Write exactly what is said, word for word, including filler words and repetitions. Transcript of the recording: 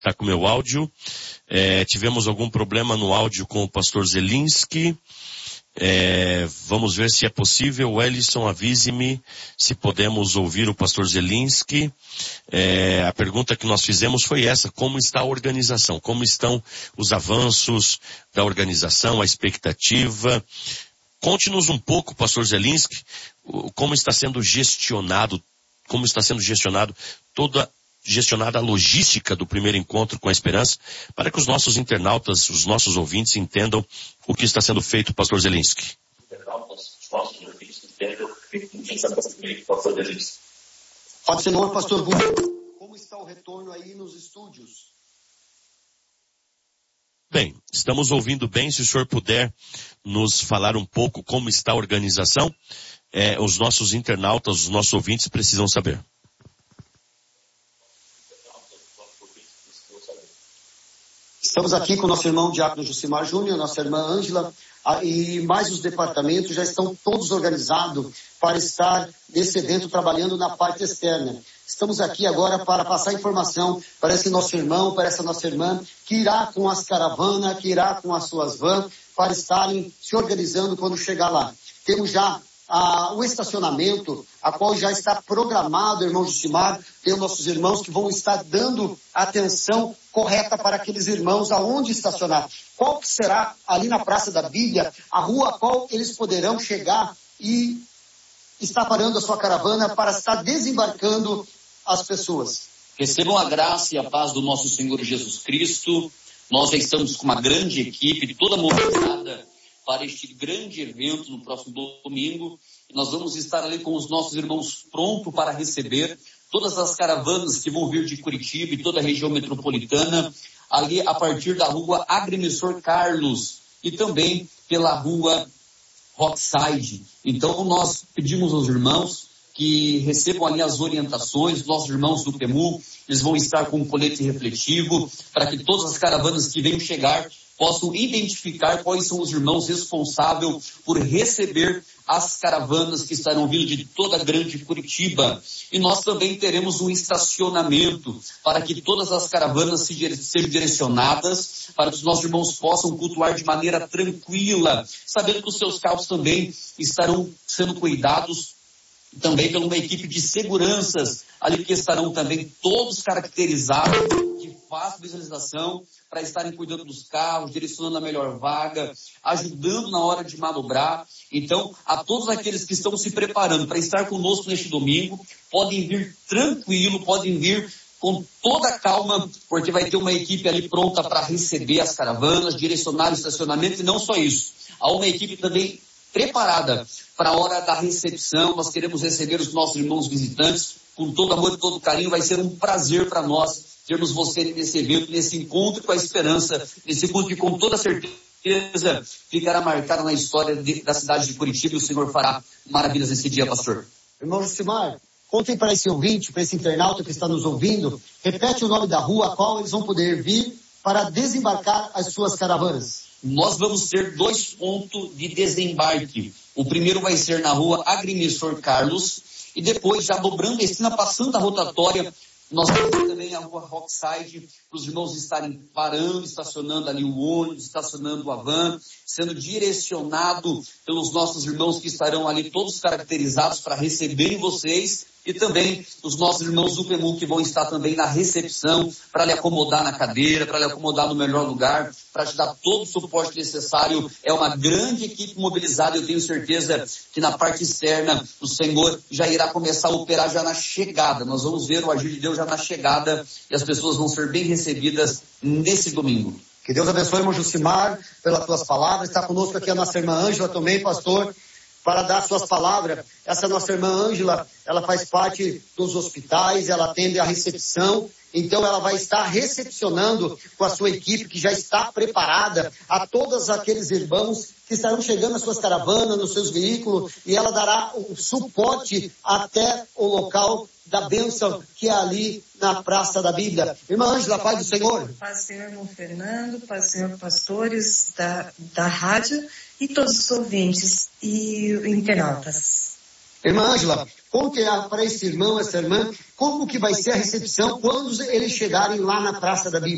Está com o meu áudio. É, tivemos algum problema no áudio com o pastor Zelinski. É, vamos ver se é possível. Ellison, avise-me se podemos ouvir o pastor Zelinski. É, a pergunta que nós fizemos foi essa: como está a organização? Como estão os avanços da organização, a expectativa? Conte-nos um pouco, pastor Zelinski, como está sendo gestionado, como está sendo gestionado toda gestionada a logística do primeiro encontro com a esperança, para que os nossos internautas, os nossos ouvintes entendam o que está sendo feito, pastor Zelinski. Pode ser, senhor, pastor Bruno. Como está o retorno aí nos estúdios? Bem, estamos ouvindo bem. Se o senhor puder nos falar um pouco como está a organização, é, os nossos internautas, os nossos ouvintes precisam saber. Estamos aqui com o nosso irmão Diácono Jucimar Júnior, nossa irmã Ângela, e mais os departamentos já estão todos organizados para estar nesse evento trabalhando na parte externa. Estamos aqui agora para passar informação para esse nosso irmão, para essa nossa irmã, que irá com as caravanas, que irá com as suas vans, para estarem se organizando quando chegar lá. Temos já Ah, o estacionamento, a qual já está programado, irmão Jucimar, tem os nossos irmãos que vão estar dando atenção correta para aqueles irmãos aonde estacionar. Qual que será ali na Praça da Bíblia, a rua a qual eles poderão chegar e estar parando a sua caravana para estar desembarcando as pessoas. Recebam a graça e a paz do nosso Senhor Jesus Cristo. Nós já estamos com uma grande equipe, toda mobilizada para este grande evento no próximo domingo. E nós vamos estar ali com os nossos irmãos prontos para receber todas as caravanas que vão vir de Curitiba e toda a região metropolitana, ali a partir da rua Agrimensor Carlos e também pela rua Rockside. Então nós pedimos aos irmãos que recebam ali as orientações, nossos irmãos do P E M U, eles vão estar com um colete refletivo, para que todas as caravanas que venham chegar possam identificar quais são os irmãos responsáveis por receber as caravanas que estarão vindo de toda a grande Curitiba. E nós também teremos um estacionamento para que todas as caravanas sejam direcionadas, para que os nossos irmãos possam cultuar de maneira tranquila, sabendo que os seus carros também estarão sendo cuidados também por uma equipe de seguranças, ali que estarão também todos caracterizados de fácil visualização, para estarem cuidando dos carros, direcionando a melhor vaga, ajudando na hora de manobrar. Então, a todos aqueles que estão se preparando para estar conosco neste domingo, podem vir tranquilo, podem vir com toda a calma, porque vai ter uma equipe ali pronta para receber as caravanas, direcionar o estacionamento, e não só isso. Há uma equipe também preparada para a hora da recepção. Nós queremos receber os nossos irmãos visitantes com todo amor e todo carinho. Vai ser um prazer para nós termos você nesse evento, nesse encontro com a esperança, nesse encontro que com toda certeza ficará marcado na história de, da cidade de Curitiba, e o Senhor fará maravilhas nesse dia, pastor. Irmão Jucimar, contem para esse ouvinte, para esse internauta que está nos ouvindo, repete o nome da rua a qual eles vão poder vir para desembarcar as suas caravanas. Nós vamos ter dois pontos de desembarque. O primeiro vai ser na rua Agrimensor Carlos, e depois, já dobrando a esquina, passando a rotatória, nós temos também a rua Rockside, para os irmãos estarem parando, estacionando ali o ônibus, estacionando a van, sendo direcionado pelos nossos irmãos que estarão ali todos caracterizados para receberem vocês, e também os nossos irmãos do P E M U que vão estar também na recepção, para lhe acomodar na cadeira, para lhe acomodar no melhor lugar, para te dar todo o suporte necessário. É uma grande equipe mobilizada. Eu tenho certeza que na parte externa o Senhor já irá começar a operar já na chegada. Nós vamos ver o agir de Deus já na chegada, e as pessoas vão ser bem recebidas nesse domingo. Que Deus abençoe, irmão Jucimar, pelas tuas palavras. Está conosco aqui a nossa irmã Ângela também, pastor, para dar suas palavras. Essa nossa irmã Ângela, ela faz parte dos hospitais, ela atende a recepção, então ela vai estar recepcionando com a sua equipe, que já está preparada, a todos aqueles irmãos que estarão chegando nas suas caravanas, nos seus veículos, e ela dará o suporte até o local da bênção, que é ali na Praça da Bíblia. Irmã Ângela, paz do Senhor. Paz do Senhor, irmão Fernando, paz do Senhor, pastores da, da rádio e todos os ouvintes e internautas. Irmã Ângela, conte para esse irmão, essa irmã, como que vai ser a recepção quando eles chegarem lá na Praça da Bíblia.